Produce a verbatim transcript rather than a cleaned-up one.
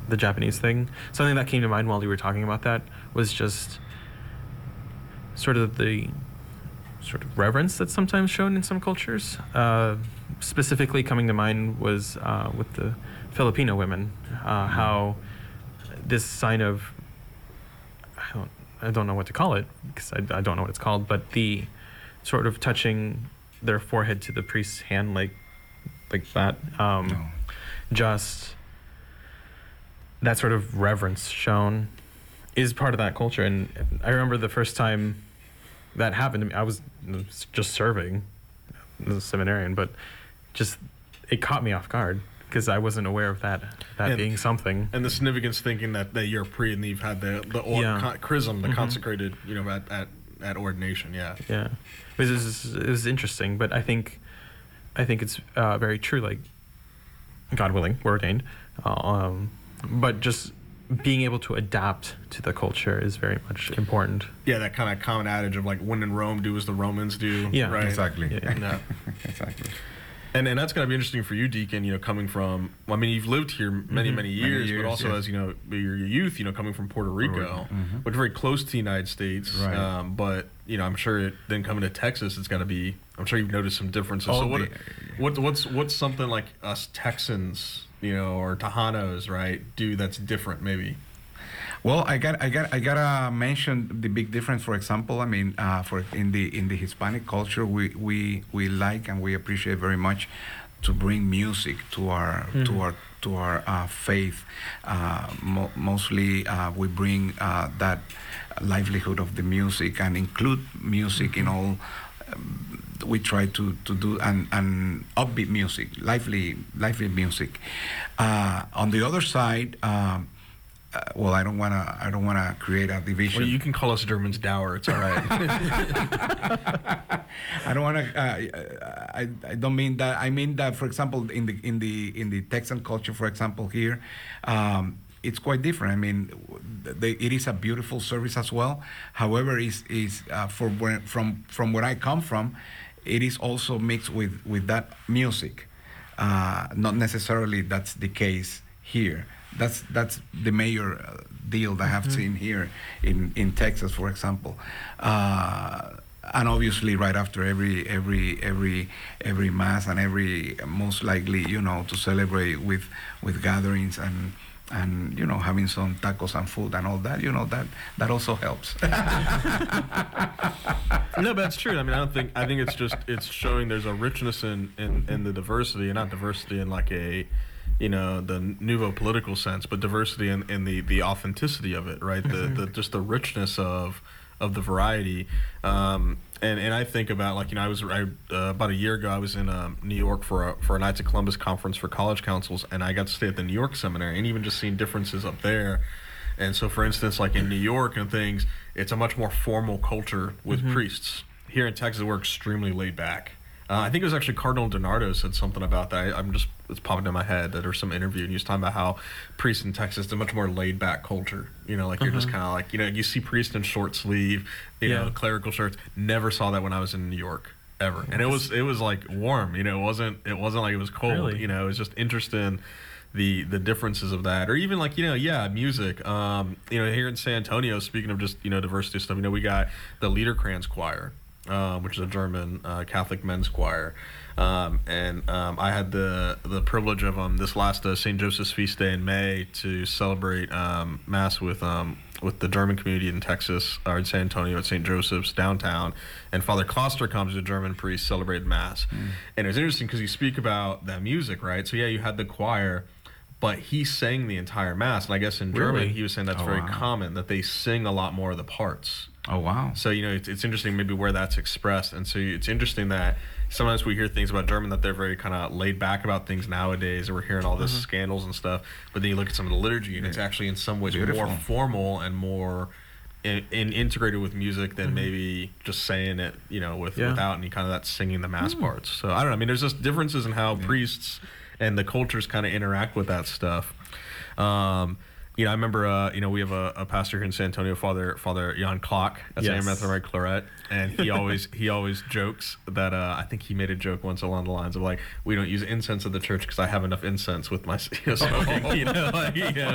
the Japanese thing. Something that came to mind while you were talking about that was just sort of the sort of reverence that's sometimes shown in some cultures. Uh, specifically coming to mind was uh, with the Filipino women, uh, mm-hmm. how this sign of, I don't, I don't know what to call it, because I, I don't know what it's called, but the sort of touching their forehead to the priest's hand like like that, um, no. just that sort of reverence shown is part of that culture. And I remember the first time that happened to me, I was just serving as a seminarian, but just it caught me off guard because I wasn't aware of that that and, being something. And the significance, thinking that, that you're a pre and you've had the the or, yeah. con- chrism, the mm-hmm. consecrated, you know, at, at at ordination. Yeah, yeah. It was it was interesting, but I think I think it's uh, very true. Like, God willing, we're ordained, uh, um, but just being able to adapt to the culture is very much important. Yeah, that kind of common adage of like, when in Rome, do as the Romans do. Yeah, right? Exactly. Yeah. yeah. Exactly. And and that's going to be interesting for you, Deacon, you know, coming from, well, I mean, you've lived here many, mm-hmm. many, years, many years, but also yes. as, you know, your, your youth, you know, coming from Puerto Rico, Puerto Rico. Mm-hmm. which is very close to the United States. Right. Um, but, you know, I'm sure it, then coming to Texas, it's got to be, I'm sure you've noticed some differences. Oh, so what, the, what what's what's something like us Texans, you know, or Tejanos, right, do that's different maybe? Well, I got, I got, I gotta mention the big difference. For example, I mean, uh, for in the in the Hispanic culture, we we we like and we appreciate very much to bring music to our mm-hmm. to our to our uh, faith. Uh, mo- mostly, uh, we bring uh, that livelihood of the music and include music mm-hmm. in all. Um, we try to, to do and, and upbeat music, lively lively music. Uh, on the other side. Um, Uh, well, I don't wanna. I don't wanna create a division. Well, you can call us Germans dour. It's all right. I don't wanna. Uh, I, I don't mean that. I mean that. For example, in the in the in the Texan culture, for example, here, um, it's quite different. I mean, they, it is a beautiful service as well. However, is is uh, for where, from from where I come from, it is also mixed with with that music. Uh, not necessarily that's the case here. That's that's the major uh, deal that I have mm-hmm. seen here in, in Texas, for example, uh, and obviously right after every every every every mass and every most likely you know to celebrate with with gatherings and and you know having some tacos and food and all that you know that that also helps. No, but that's true. I mean, I don't think I think it's just it's showing there's a richness in in, in the diversity, and not diversity in like a. You know, the nouveau political sense, but diversity in, in the, the authenticity of it, right? The, the just the richness of of the variety. Um, and, and I think about, like, you know, I was I, uh, about a year ago, I was in um, New York for a, for a Knights of Columbus conference for college councils, and I got to stay at the New York Seminary, and even just seeing differences up there. And so, for instance, like in New York and things, it's a much more formal culture with mm-hmm. priests. Here in Texas, we're extremely laid back. Uh, I think it was actually Cardinal DiNardo said something about that. I, I'm just, it's popping in my head that there's some interview and he was talking about how priests in Texas, it's a much more laid back culture. You know, like uh-huh. you're just kind of like, you know, you see priests in short sleeve, you yeah. know, clerical shirts. Never saw that when I was in New York ever. And it was, it was like warm, you know, it wasn't, it wasn't like it was cold, really? You know, it was just interesting. The, the differences of that, or even like, you know, yeah, music. Um, you know, here in San Antonio, speaking of just, you know, diversity stuff, you know, we got the Liederkranz Choir. Um, which is a German uh, Catholic men's choir, um, and um, I had the the privilege of um, this last uh, Saint Joseph's feast day in May to celebrate um, Mass with um, with the German community in Texas, or in San Antonio at Saint Joseph's downtown, and Father Kloster comes, a German priest, celebrated Mass, mm. and it was interesting because you speak about that music, right? So yeah, you had the choir, but he sang the entire Mass, and I guess in German really? he was saying that's oh, very wow. common, that they sing a lot more of the parts. Oh, wow. So, you know, it's, it's interesting maybe where that's expressed. And so it's interesting that sometimes we hear things about German that they're very kind of laid back about things nowadays, and we're hearing all this uh-huh. scandals and stuff. But then you look at some of the liturgy, and yeah. it's actually in some ways Beautiful. more formal and more in, in integrated with music than mm-hmm. maybe just saying it, you know, with yeah. without any kind of that singing the Mass mm. parts. So, I don't know. I mean, there's just differences in how yeah. priests and the cultures kind of interact with that stuff. Um You know, I remember, uh, you know, we have a, a pastor here in San Antonio, Father Father Jan Klock at Saint Matthew Claret, and he always he always jokes that uh, I think he made a joke once along the lines of like, we don't use incense at the church because I have enough incense with my you know, smoking, you know, like, you know,